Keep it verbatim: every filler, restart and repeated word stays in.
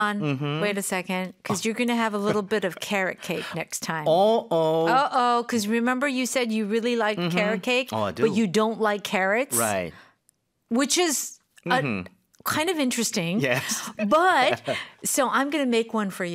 on. Wait a second, because you're going to have a little bit of carrot cake next time. Uh-oh. Uh-oh, because remember you said you really like carrot cake, Oh, I do. but you don't like carrots? Right. Which is a, kind of interesting. Yes. But, so I'm going to make one for you.